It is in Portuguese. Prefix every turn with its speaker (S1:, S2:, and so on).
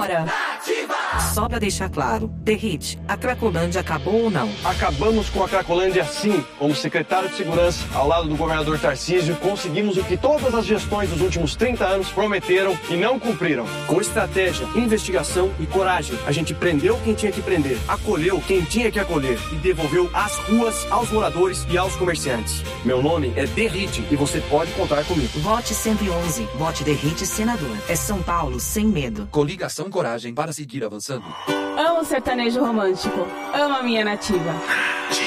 S1: agora. Só pra deixar claro, Derrite, a Cracolândia acabou ou não?
S2: Acabamos com a Cracolândia sim. Como secretário de Segurança, ao lado do governador Tarcísio, conseguimos o que todas as gestões dos últimos 30 anos prometeram e não cumpriram.
S3: Com estratégia, investigação e coragem, a gente prendeu quem tinha que prender, acolheu quem tinha que acolher e devolveu as ruas aos moradores e aos comerciantes. Meu nome é Derrite e você pode contar comigo.
S1: Vote 111. Vote Derrite senador. É São Paulo sem medo.
S4: Coligação Coragem para seguir avançando.
S5: Amo sertanejo romântico. Amo a minha nativa.